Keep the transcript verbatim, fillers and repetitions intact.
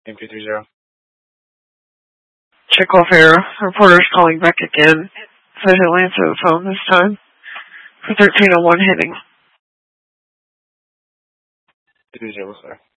M P three zero. Check off air. Reporter's calling back again. So he'll answer the phone this time. For thirteen oh one hitting. Three zero, sir.